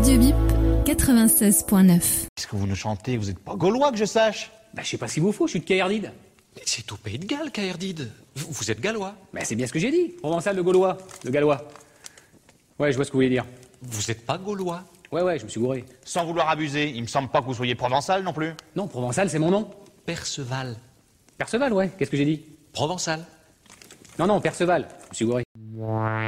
Radio Bip 96.9. Qu'est-ce que vous nous chantez? Vous n'êtes pas gaulois que je sache? Bah, je sais pas s'il vous faut, je suis de Caerdide. C'est au Pays de Galles, Caerdide. Vous êtes gallois. Bah, c'est bien ce que j'ai dit. Provençal de Gaulois. De Gallois. Ouais, je vois ce que vous voulez dire. Vous n'êtes pas gaulois. Ouais, je me suis gouré. Sans vouloir abuser, il me semble pas que vous soyez provençal non plus. Non, Provençal, c'est mon nom. Perceval. Perceval, ouais. Qu'est-ce que j'ai dit? Provençal. Non, Perceval. Je me suis gouré.